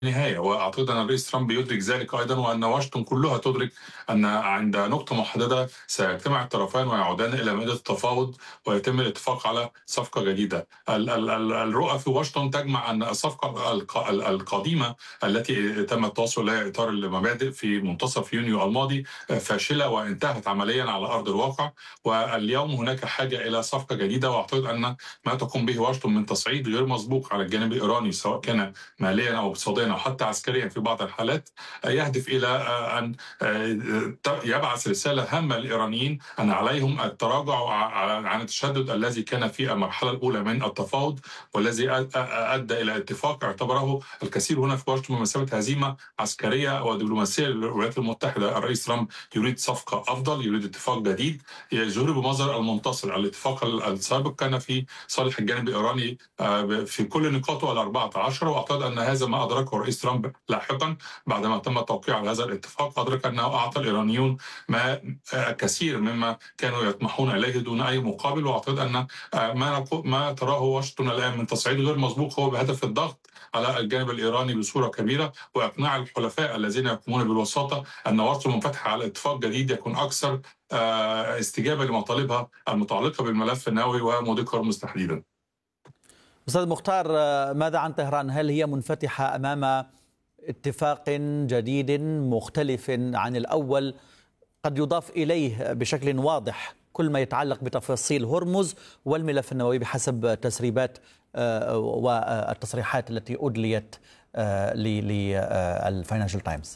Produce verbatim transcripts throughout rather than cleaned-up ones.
نهاية، وأعتقد أن الرئيس ترامب يدرك ذلك أيضا، وأن واشنطن كلها تدرك أن عند نقطة محددة سيجتمع الطرفان ويعودان إلى مائدة التفاوض ويتم الاتفاق على صفقة جديدة. ال- ال- ال- الرؤى في واشنطن تجمع أن الصفقة الق- ال- القديمة التي تم التوصل إليها إطار المبادئ في منتصف يونيو الماضي فاشلة وانتهت عمليا على أرض الواقع، واليوم هناك حاجة إلى صفقة جديدة. وأعتقد أن ما تقوم به واشنطن من تصعيد غير مسبوق على الجانب الإيراني، سواء كان ماليا أو اقتصاديا أو حتى عسكريا في بعض الحالات، يهدف إلى أن يبعث رسالة هامة للإيرانيين أن عليهم التراجع عن التشدد الذي كان في المرحلة الأولى من التفاوض، والذي أدى إلى اتفاق اعتبره الكثير هنا في واشنطن بمثابة هزيمة عسكرية ودبلوماسية للولايات المتحدة. الرئيس ترامب يريد صفقة أفضل، يريد اتفاق جديد يجري بمظهر المنتصر. الاتفاق السابق كان في صالح الجانب الإيراني في كل نقاطه الأربعة عشر، وأعتقد أن هذا ما أدركه الرئيس ترامب لاحقا بعدما تم التوقيع على هذا الاتفاق. أدرك أنه أعطى الإيرانيون ما كثير مما كانوا يطمحون إليه دون أي مقابل. وأعتقد أن ما ما تراه واشنطن الآن من تصعيد غير مسبوق هو بهدف الضغط على الجانب الإيراني بصورة كبيرة، وإقناع الحلفاء الذين يقومون بالوساطة أن واشنطن منفتحة على اتفاق جديد يكون أكثر استجابة لمطالبها المتعلقة بالملف النووي ومضيق هرمز تحديدا. أستاذ مختار، ماذا عن طهران؟ هل هي منفتحة أمام اتفاق جديد مختلف عن الأول قد يضاف إليه بشكل واضح كل ما يتعلق بتفاصيل هرمز والملف النووي بحسب تسريبات والتصريحات التي أدليت للفاينانشال تايمز؟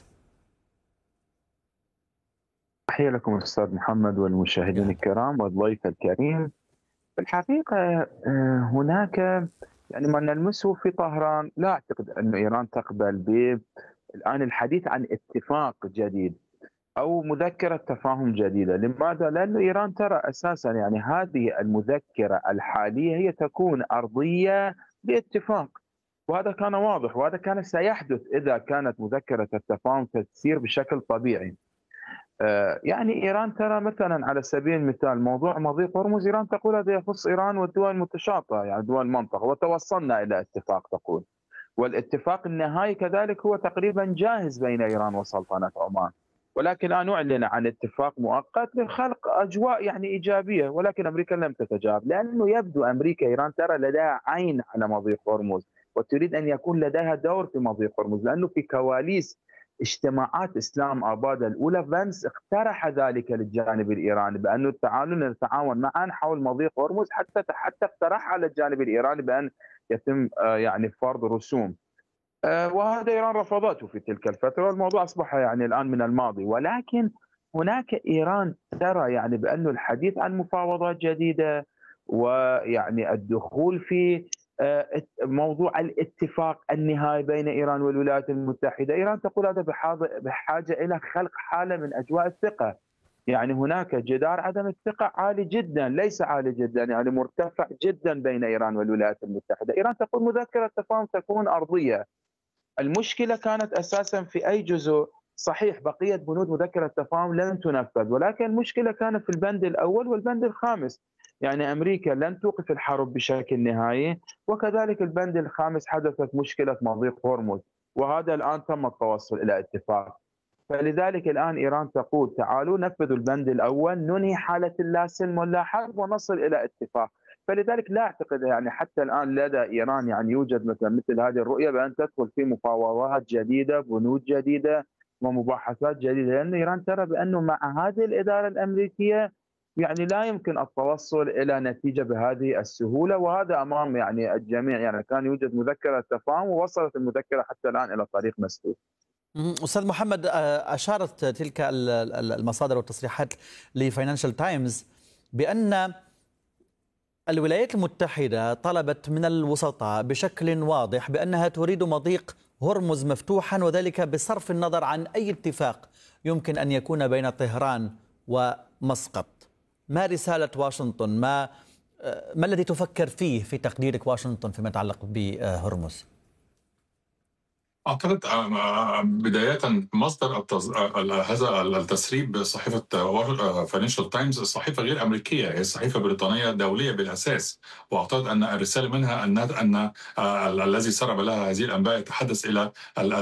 تحية لكم أستاذ محمد والمشاهدين الكرام والضيف الكريم. في الحقيقة هناك يعني ما نلمسه في طهران، لا أعتقد أن إيران تقبل ب الآن الحديث عن اتفاق جديد أو مذكرة تفاهم جديدة. لماذا؟ لأن إيران ترى أساسا يعني هذه المذكرة الحالية هي تكون أرضية لاتفاق، وهذا كان واضح، وهذا كان سيحدث إذا كانت مذكرة التفاهم تسير بشكل طبيعي. يعني إيران ترى مثلا على سبيل المثال موضوع مضيق هرمز، إيران تقول هذا يخص إيران والدول المتشاطئة يعني دول المنطقة، وتوصلنا إلى اتفاق تقول، والاتفاق النهائي كذلك هو تقريبا جاهز بين إيران وسلطنة عمان، ولكن الآن أعلن عن اتفاق مؤقت لخلق أجواء يعني إيجابية، ولكن أمريكا لم تتجاوب، لأنه يبدو أمريكا إيران ترى لديها عين على مضيق هرمز وتريد أن يكون لديها دور في مضيق هرمز، لأنه في كواليس اجتماعات إسلام آباد الأولى فانس اقترح ذلك للجانب الإيراني بأنه تعالوا نتعاون معا حول مضيق هرمز، حتى حتى اقترح على الجانب الإيراني بأن يتم يعني فرض رسوم، وهذا إيران رفضته في تلك الفترة، والموضوع أصبح يعني الآن من الماضي. ولكن هناك إيران ترى يعني بأنه الحديث عن مفاوضات جديدة ويعني الدخول في موضوع الاتفاق النهائي بين إيران والولايات المتحدة، إيران تقول هذا بحاجة إلى خلق حالة من أجواء الثقة. يعني هناك جدار عدم الثقة عالي جدا، ليس عالي جدا يعني مرتفع جدا بين إيران والولايات المتحدة. إيران تقول مذكرة التفاهم تكون أرضية. المشكلة كانت أساسا في أي جزء، صحيح بقية بنود مذكرة التفاهم لن تنفذ، ولكن المشكلة كانت في البند الأول والبند الخامس. يعني أمريكا لن توقف الحرب بشكل نهائي، وكذلك البند الخامس حدثت مشكلة مضيق هرمز، وهذا الآن تم التوصل إلى اتفاق. فلذلك الآن إيران تقول تعالوا نفذوا البند الأول، ننهي حالة اللا سلم ولا حرب ونصل إلى اتفاق. فلذلك لا أعتقد يعني حتى الآن لدى إيران يعني يوجد مثلا مثل هذه الرؤية بأن تدخل في مفاوضات جديدة، بنود جديدة ومباحثات جديدة، لأن إيران ترى بأنه مع هذه الإدارة الأمريكية يعني لا يمكن التوصل إلى نتيجة بهذه السهولة، وهذا أمام يعني الجميع. يعني كان يوجد مذكرة تفاهم ووصلت المذكرة حتى الآن إلى طريق مسدود. أستاذ محمد، أشارت تلك المصادر والتصريحات لفاينانشال تايمز بأن الولايات المتحدة طلبت من الوسطاء بشكل واضح بأنها تريد مضيق هرمز مفتوحا، وذلك بصرف النظر عن أي اتفاق يمكن أن يكون بين طهران ومسقط. ما رسالة واشنطن؟ ما ما الذي تفكر فيه في تقديرك واشنطن فيما يتعلق بهرمز؟ أعتقد بداية مصدر التز... هذا التسريب صحيفة فاينانشال تايمز صحيفة غير أمريكية، هي صحيفة بريطانية دولية بالأساس، وأعتقد أن الرسالة منها أن أن الذي سرب لها هذه الأنباء يتحدث إلى